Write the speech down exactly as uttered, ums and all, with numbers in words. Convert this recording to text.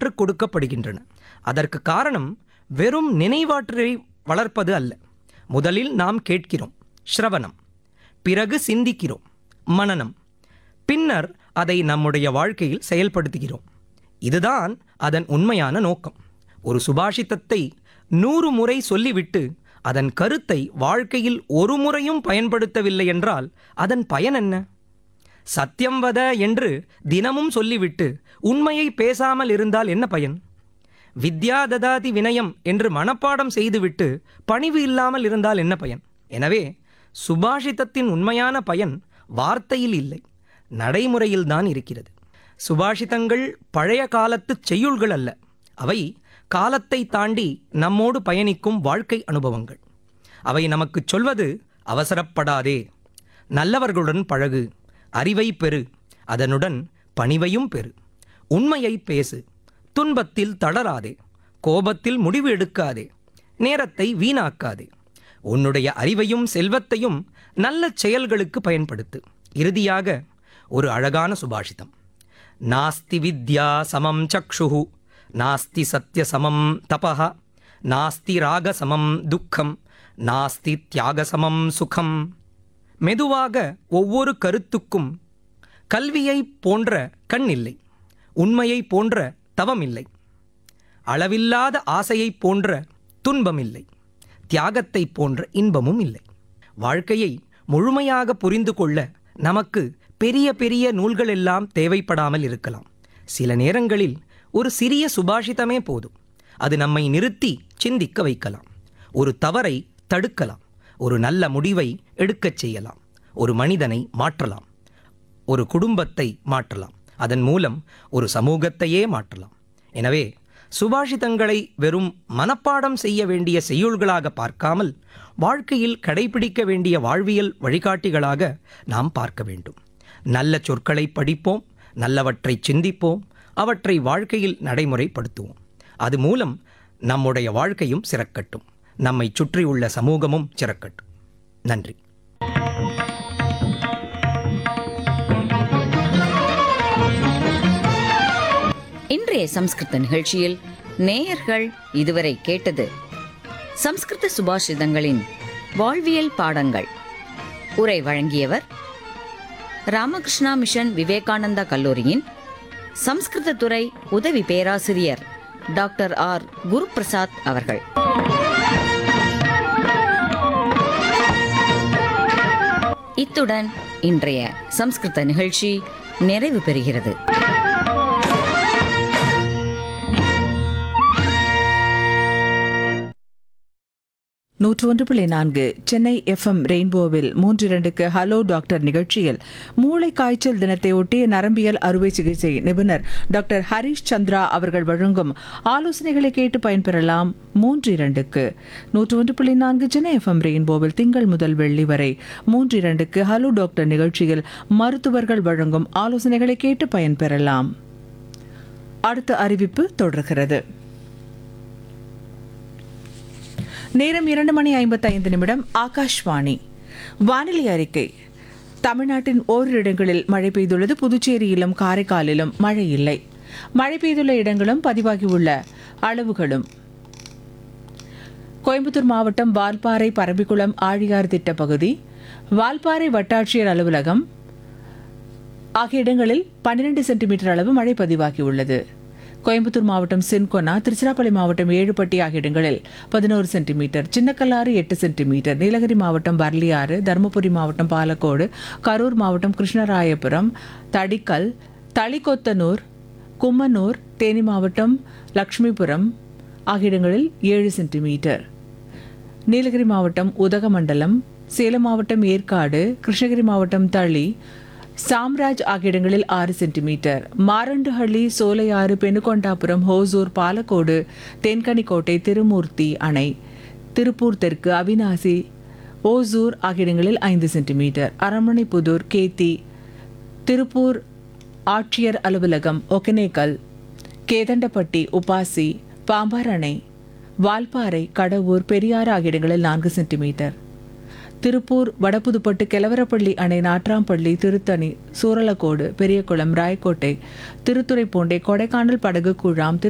கற்றுக் கொடுக்கப்படுகின்றன. அதற்கு காரணம் வெறும் நினைவாற்றலை வளர்ப்பது அல்ல. முதலில் நாம் கேட்கிறோம், ஸ்ரவணம், பிறகு சிந்திக்கிறோம், மனனம், பின்னர் அதை நம்முடைய வாழ்க்கையில் செயல்படுத்துகிறோம். இதுதான் அதன் உண்மையான நோக்கம். ஒரு சுபாஷிதத்தை நூறு முறை சொல்லிவிட்டு அதன் கருத்தை வாழ்க்கையில் ஒரு முறையும் பயன்படுத்தவில்லை என்றால் அதன் பயன் என்ன? சத்தியம் வத என்று தினமும் சொல்லிவிட்டு உண்மையை பேசாமல் இருந்தால் என்ன பயன்? வித்யா ததாதி வினயம் என்று மனப்பாடம் செய்துவிட்டு பணிவு இல்லாமல் இருந்தால் என்ன பயன்? எனவே சுபாஷிதத்தின் உண்மையான பயன் வார்த்தையில் இல்லை, நடைமுறையில்தான் இருக்கிறது. சுபாஷிதங்கள் பழைய காலத்து செய்யுள்கள் அல்ல, அவை காலத்தை தாண்டி நம்மோடு பயணிக்கும் வாழ்க்கை அனுபவங்கள். அவை நமக்கு சொல்வது, அவசரப்படாதே, நல்லவர்களுடன் பழகு, அறிவை பெறு, அதனுடன் பணிவையும் பெறு, உண்மையை பேசு, துன்பத்தில் தளராதே, கோபத்தில் முடிவு எடுக்காதே, நேரத்தை வீணாக்காதே, உன்னுடைய அறிவையும் செல்வத்தையும் நல்ல செயல்களுக்கு பயன்படுத்து. இறுதியாக ஒரு அழகான சுபாஷிதம், நாஸ்தி வித்யா சமம் சக்ஷுஹு, நாஸ்தி சத்ய சமம் தபஹ, நாஸ்தி ராக சமம் துக்கம், நாஸ்தி தியாக சமம் சுகம். மெதுவாக ஒவ்வொரு கருத்துக்கும் கல்வியை போன்ற கண் இல்லை, உண்மையை போன்ற தவம் இல்லை, அளவில்லாத ஆசையை போன்ற துன்பம் இல்லை, தியாகத்தை போன்ற இன்பமும் இல்லை. வாழ்க்கையை முழுமையாக புரிந்து கொள்ள நமக்கு பெரிய பெரிய நூல்கள் எல்லாம் தேவைப்படாமல் இருக்கலாம். சில நேரங்களில் ஒரு சிறிய சுபாஷிதமே போதும். அது நம்மை நிறுத்தி சிந்திக்க வைக்கலாம், ஒரு தவறை தடுக்கலாம், ஒரு நல்ல முடிவை எடுக்கச் செய்யலாம், ஒரு மனிதனை மாற்றலாம், ஒரு குடும்பத்தை மாற்றலாம், அதன் மூலம் ஒரு சமூகத்தையே மாற்றலாம். எனவே சுபாஷிதங்களை வெறும் மனப்பாடம் செய்ய வேண்டிய செய்யுள்களாக பார்க்காமல் வாழ்க்கையில் கடைபிடிக்க வேண்டிய வாழ்வியல் வழிகாட்டிகளாக நாம் பார்க்க வேண்டும். நல்ல சொற்களை படிப்போம், நல்லவற்றை சிந்திப்போம், அவற்றை வாழ்க்கையில் நடைமுறைப்படுத்துவோம். அது மூலம் நம்முடைய வாழ்க்கையும் சிறக்கட்டும், நம்மை சுற்றியுள்ள சமூகமும் சிறக்கட்டும். நன்றி. இன்றைய சம்ஸ்கிருத நிகழ்ச்சியில் நேயர்கள் இதுவரை கேட்டது சம்ஸ்கிருத சுபாஷிதங்களின் வாழ்வியல் பாடங்கள். உரை வழங்கியவர் ராமகிருஷ்ணா மிஷன் விவேகானந்தா கல்லூரியின் சம்ஸ்கிருத துறை உதவி பேராசிரியர் டாக்டர் ஆர் குருபிரசாத் அவர்கள். இத்துடன் இன்றைய சம்ஸ்கிருத நிகழ்ச்சி நிறைவு பெறுகிறது. நூற்று ஒன்று புள்ளி நான்கு சென்னை எஃப்எம் ரெயின்போவில் மூன்று இரண்டுக்கு ஹலோ டாக்டர் நிகழ்ச்சியில் மூளை காய்ச்சல் தினத்தை ஒட்டி நரம்பியல் அறுவை சிகிச்சை நிபுணர் டாக்டர் ஹரிஷ் சந்திரா அவர்கள் வழங்கும் ஆலோசனைகளை கேட்டு பயன்பெறலாம். மூன்று இரண்டுக்கு நூற்று ஒன்று புள்ளி நான்கு சென்னை எஃப்எம் ரெயின்போவில் திங்கள் முதல் வெள்ளி வரை மூன்று இரண்டுக்கு ஹலோ டாக்டர் நிகழ்ச்சியில் மருத்துவர்கள் வழங்கும் ஆலோசனைகளை கேட்டு பயன்பெறலாம். அடுத்த அறிவிப்பு தொடர்கிறது. நேரம் இரண்டு மணி ஐம்பத்தி ஐந்து நிமிடம். ஆகாஷ்வாணி வானிலை அறிக்கை. தமிழ்நாட்டின் ஓரிரு இடங்களில் மழை பெய்துள்ளது. புதுச்சேரியிலும் காரைக்காலிலும் மழை இல்லை. மழை பெய்துள்ள இடங்களும் பதிவாகியுள்ள அளவுகளும்: கோயம்புத்தூர் மாவட்டம் வால்பாறை பரம்பிக்குளம் ஆழியார் திட்ட பகுதி, வால்பாறை வட்டாட்சியர் அலுவலகம் ஆகிய இடங்களில் பன்னிரண்டு சென்டிமீட்டர் அளவு மழை பதிவாகியுள்ளது. கோயம்புத்தூர் மாவட்டம் சின்கொனா, திருச்சிராப்பள்ளி மாவட்டம் ஏழுப்பட்டி ஆகிய இடங்களில் பதினோரு சென்டிமீட்டர், சின்னக்கல்லாறு எட்டு சென்டிமீட்டர், நீலகிரி மாவட்டம் பர்லியாறு, தருமபுரி மாவட்டம் பாலக்கோடு, கரூர் மாவட்டம் கிருஷ்ணராயபுரம், தடிக்கல், தளிக்கொத்தனூர், கும்மனூர், தேனி மாவட்டம் லட்சுமிபுரம் ஆகிய இடங்களில் ஏழு சென்டிமீட்டர், நீலகிரி மாவட்டம் உதகமண்டலம், சேலம் மாவட்டம் ஏற்காடு, கிருஷ்ணகிரி மாவட்டம் தளி, சாம்ராஜ் ஆகிய இடங்களில் ஆறு சென்டிமீட்டர், மாரண்டுஹள்ளி, சோலையாறு, பெனுகொண்டாபுரம், ஹோசூர், பாலக்கோடு, தென்கனிக்கோட்டை, திருமூர்த்தி அணை, திருப்பூர் தெற்கு, அவினாசி, ஓசூர் ஆகிய இடங்களில் ஐந்து சென்டிமீட்டர், அரமணைப்புதூர், கேத்தி, திருப்பூர் ஆட்சியர் அலுவலகம், ஒகனேக்கல், கேதண்டப்பட்டி, உபாசி, பாம்பார் அணை, வால்பாறை, கடவூர், பெரியாறு ஆகிய இடங்களில் நான்கு சென்டிமீட்டர், திருப்பூர் வடபுதுப்பட்டு, கெலவரப்பள்ளி அணை, நாட்ராம்பள்ளி, திருத்தணி, சூரலக்கோடு, பெரியகுளம், ராயக்கோட்டை, திருத்துறைப்பூண்டை, கொடைக்கானல், படகு குழாம்,